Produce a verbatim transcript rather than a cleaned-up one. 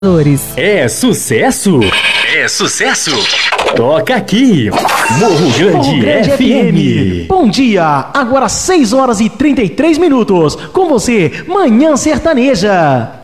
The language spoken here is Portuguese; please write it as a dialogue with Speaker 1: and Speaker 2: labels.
Speaker 1: É sucesso? É sucesso? Toca aqui, Morro Grande, Morro Grande F M.
Speaker 2: Bom dia, agora seis horas e trinta e três minutos. Com você, Manhã Sertaneja.